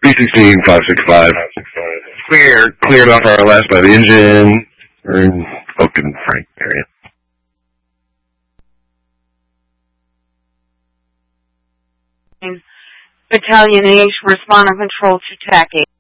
B16 565. Cleared off RLS by the engine. We're in Oaken Frank area. Battalion H, respond on control to TAC 8.